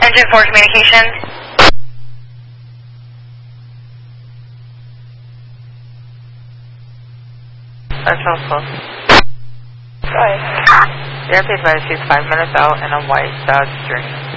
Engine 4 communications. That's helpful. Go ahead. Airplane advice, she's 5 minutes out in a white Dodge Dream.